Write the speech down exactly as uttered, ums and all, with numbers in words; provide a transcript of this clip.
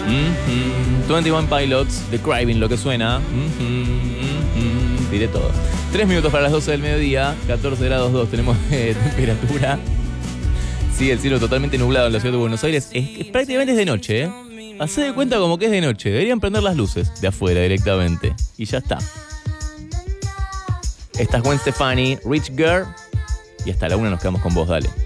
Mm-hmm. veintiuno Pilots, The Craving, lo que suena. Mm-hmm. Mm-hmm. Diré todo. Tres minutos para las doce del mediodía, catorce grados dos tenemos eh, temperatura. Sigue el cielo totalmente nublado en la ciudad de Buenos Aires. Es, es, prácticamente es de noche, ¿eh? Hacé de cuenta como que es de noche. Deberían prender las luces de afuera directamente. Y ya está. Esta es Gwen Stefani, Rich Girl. Y hasta la una nos quedamos con vos, dale.